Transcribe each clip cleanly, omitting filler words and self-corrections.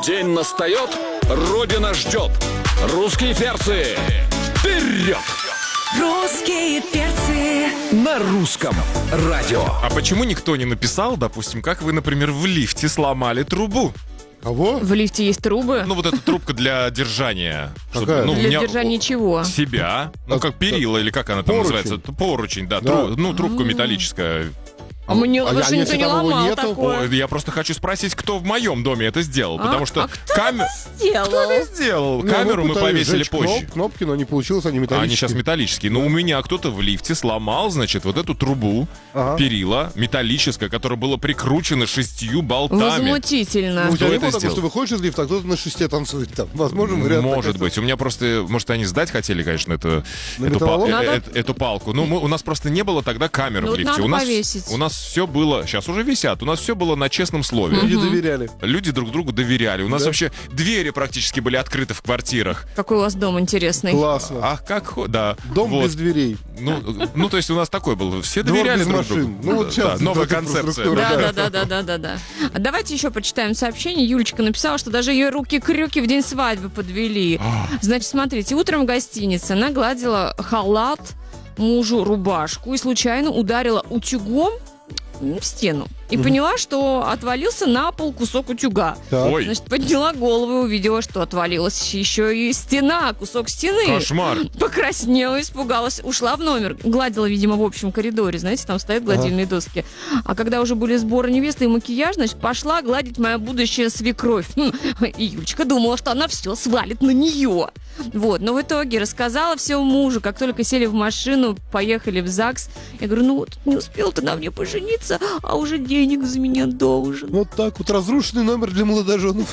День настает, Родина ждет. Русские перцы, вперед! Русские перцы На русском радио. А почему никто не написал, допустим, как вы, например, в лифте сломали трубу? Кого? В лифте есть трубы? Ну, вот эта трубка для держания. Какая? Ну, у Для меня держания чего? себя. Ну, как перила, или как она там Поручень. называется? Поручень, да. Да. Трубка металлическая. А мне а больше никто если не там его ломал нету? такое. Ой, я просто хочу спросить, кто в моем доме это сделал. Потому что кто камеру... сделал? Кто это сделал? Не, Камеру мы пытались повесили сжечь позже. Кнопки, но не получилось, они металлические. Они сейчас металлические. Но у меня кто-то в лифте сломал, значит, вот эту трубу, Ага. перила, металлическое, которое было прикручено 6 болтами. Возмутительно. Ну, у Кто тебя не это было такого, сделал? что выходишь из лифта, а кто-то на шесте танцует там. Возможно, вариант. Может быть. У меня просто... Может, они сдать хотели, конечно, эту металлолом? эту палку. Ну, у нас просто не было тогда камер Ну, в лифте. надо У нас повесить. у нас все было... Сейчас уже висят. У нас все было на честном слове. Люди доверяли. Люди друг другу доверяли. У нас Да. вообще двери практически были открыты в квартирах. Какой у вас дом интересный. Классно. Ах, да. Дом Вот. без дверей. Ну, то есть у нас такой был. Все Двор доверяли без друг машин. другу. Ну, вот Да, сейчас новая эта концепция. инфраструктура. Да. А давайте еще почитаем сообщение. Юлечка написала, что даже ее руки-крюки в день свадьбы подвели. Значит, смотрите, утром в гостинице она гладила халат, мужу рубашку и случайно ударила утюгом в стену. И поняла, что отвалился на пол кусок утюга. Так. Ой, Значит, подняла голову и увидела, что отвалилась еще и стена, кусок стены. кошмар. Покраснела, испугалась, ушла в номер. Гладила, видимо, в общем коридоре. Знаете, там стоят гладильные доски. А когда уже были сборы невесты и макияж, значит, пошла гладить моя будущая свекровь. И Юлечка думала, что она все свалит на нее. Вот, но в итоге рассказала все мужу. Как только сели в машину, поехали в ЗАГС. Я говорю, ну вот не успел ты на мне пожениться, а уже денег за меня должен. Вот так вот разрушенный номер для молодоженов.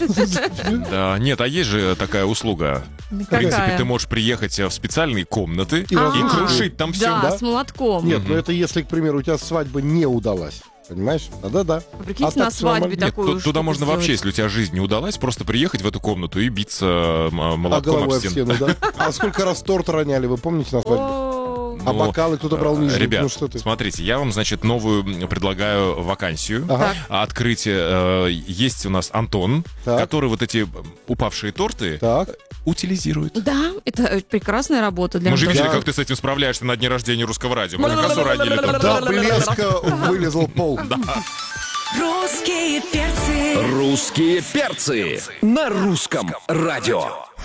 Да, нет, а есть же такая услуга. В принципе, ты можешь приехать в специальные комнаты и разрушить. крушить там все. Да, с молотком. Нет, ну это если, к примеру, у тебя свадьба не удалась. Понимаешь? Да. Прикиньте, А на так всё свадьбе нормально. такую Туда штуку можно сделать. вообще, если у тебя жизнь не удалась, просто приехать в эту комнату и биться А молотком головой об об стену. стену, да? А сколько раз торт роняли, вы помните на свадьбе? О, А Ну, бокалы кто-то брал ниже. Ребят, Ну что ты? смотрите, я вам, значит, новую предлагаю вакансию. Ага. Открытие. Есть у нас Антон, Так. который вот эти упавшие торты Так. утилизирует. Да, это прекрасная работа для Мы же нас. видели, Да. как ты с этим справляешься на дне рождения Русского радио. Мы как раз уронили торт. До блеска вылезал пол. Русские перцы Русские перцы на русском радио.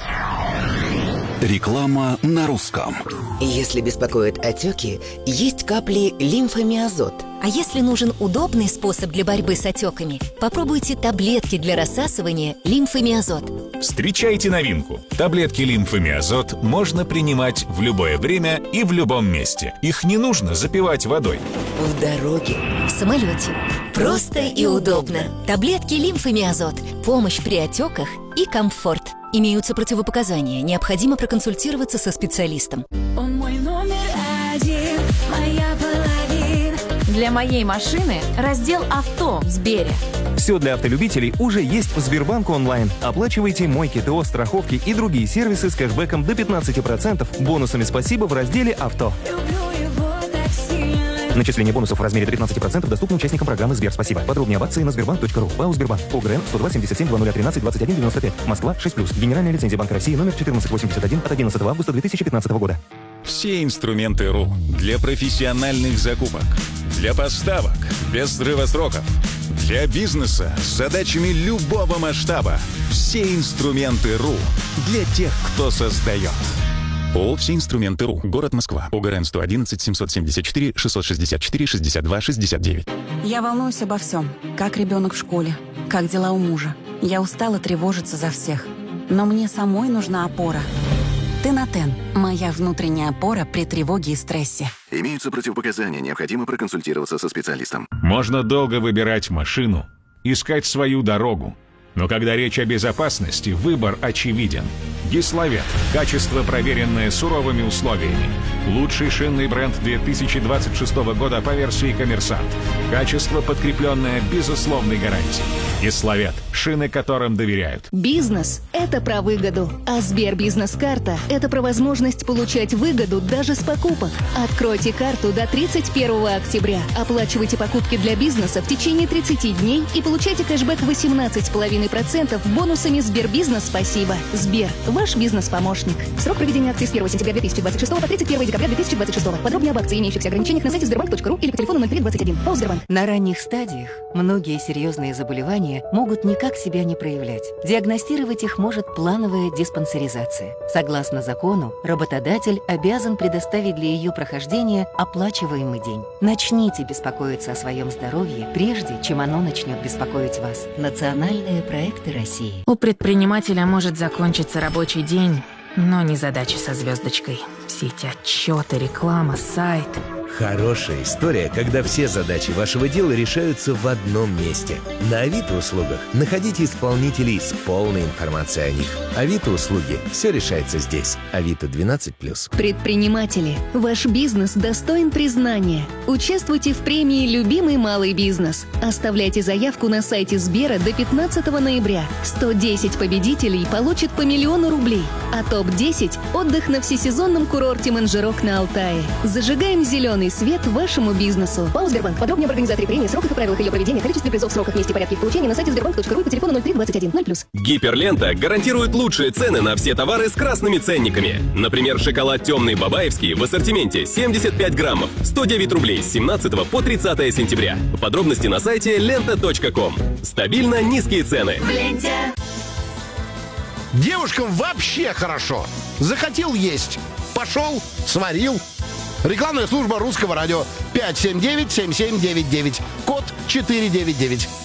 Реклама на русском. Если беспокоят отеки, есть капли лимфомиазот. А если нужен удобный способ для борьбы с отеками, попробуйте таблетки для рассасывания лимфомиазот. Встречайте новинку. Таблетки лимфомиазот можно принимать в любое время и в любом месте. Их не нужно запивать водой. В дороге. В самолете. Просто и удобно. Таблетки лимфомиазот. Помощь при отеках и комфорт. Имеются противопоказания. Необходимо проконсультироваться со специалистом. Он мой номер один, моя половина. Для моей машины раздел «Авто» в Сбере. Все для автолюбителей уже есть в Сбербанк онлайн. Оплачивайте мойки, ТО, страховки и другие сервисы с кэшбэком до 15%, бонусами «Спасибо» в разделе «Авто». Люблю его так сильно. Начисление бонусов в размере до 15% доступно участникам программы «Сбер Спасибо». Подробнее об акции на sberbank.ru. ПАО «Сбербанк». ОГРН 102 77 0013 21 95. Москва 6+. Генеральная лицензия Банка России номер 1481 от 11 августа 2015 года. Все инструменты РУ для профессиональных закупок, для поставок без срыва сроков, для бизнеса с задачами любого масштаба. Все инструменты РУ для тех, кто создает. ООО «Все инструменты РУ». Город Москва. ОГРН 111 774 664 62 69. Я волнуюсь обо всем. Как ребенок в школе, как дела у мужа. Я устала тревожиться за всех. Но мне самой нужна опора. Тенотен – моя внутренняя опора при тревоге и стрессе. Имеются противопоказания, необходимо проконсультироваться со специалистом. Можно долго выбирать машину, искать свою дорогу. Но когда речь о безопасности, выбор очевиден. Гисловет. Качество, проверенное суровыми условиями. Лучший шинный бренд 2026 года по версии «Коммерсант». Качество, подкрепленное безусловной гарантией. Гисловет. Шины, которым доверяют. Бизнес – это про выгоду, а Сбербизнес-карта – это про возможность получать выгоду даже с покупок. Откройте карту до 31 октября, оплачивайте покупки для бизнеса в течение 30 дней и получайте кэшбэк 18,5% процентов бонусами Сбербизнес «Спасибо». Сбер – ваш бизнес-помощник. Срок проведения акции с 1 сентября 2026 по 31 декабря 2026. Подробнее об акции и имеющихся ограничениях на сайте sberbank.ru или по телефону 0321. ПАО «Сбербанк». На ранних стадиях многие серьезные заболевания могут никак себя не проявлять. Диагностировать их может плановая диспансеризация. Согласно закону, работодатель обязан предоставить для ее прохождения оплачиваемый день. Начните беспокоиться о своем здоровье, прежде чем оно начнет беспокоить вас. Национальные проекты России. У предпринимателя может закончиться рабочий день, но не задача со звездочкой. Все эти отчеты, реклама, сайт. Хорошая история, когда все задачи вашего дела решаются в одном месте. На Авито услугах находите исполнителей с полной информацией о них. Авито услуги. Все решается здесь. Авито 12+. Предприниматели, ваш бизнес достоин признания. Участвуйте в премии «Любимый малый бизнес». Оставляйте заявку на сайте Сбера до 15 ноября. 110 победителей получат по 1 000 000 рублей. А топ-10 – отдых на всесезонном курорте Манжерок на Алтае. Зажигаем зеленый свет вашему бизнесу. ПАО «Сбербанк». Подробнее об организаторе премии, сроках и правилах ее проведения, количестве призов, сроках, месте и порядке их получения на сайте sberbank.ru и по телефону 0321 0+. Гиперлента гарантирует лучшие цены на все товары с красными ценниками. Например, шоколад темный бабаевский в ассортименте 75 граммов, 109 рублей с 17 по 30 сентября. Подробности на сайте lenta.com. Стабильно низкие цены. В ленте. Девушкам вообще хорошо. Захотел есть. Пошел, сварил. Рекламная служба Русского радио. 579-7799. Код 499.